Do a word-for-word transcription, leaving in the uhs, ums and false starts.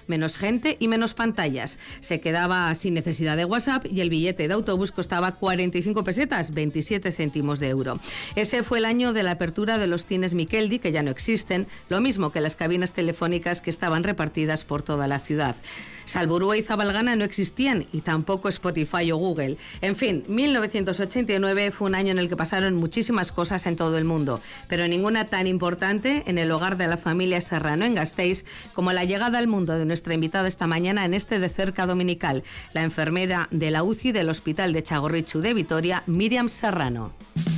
menos gente y menos pantallas. Se quedaba sin necesidad de WhatsApp y el billete de autobús costaba cuarenta y cinco pesetas, veintisiete céntimos de euro. Ese fue el año de la apertura de los cines Miqueldi, que ya no existen, lo mismo que las cabinas telefónicas que estaban repartidas por toda la ciudad. Salburua y Zabalgana no existían y tampoco Spotify o Google. En fin, mil novecientos ochenta y nueve fue un año en el que pasaron muchísimas cosas en todo el mundo, pero ninguna tan importante en el hogar de la familia Serrano en Gasteiz como la llegada al mundo de nuestra invitada esta mañana en este De Cerca dominical, la enfermera de la U C I del Hospital de Txagorritxu de Vitoria, Míriam Serrano.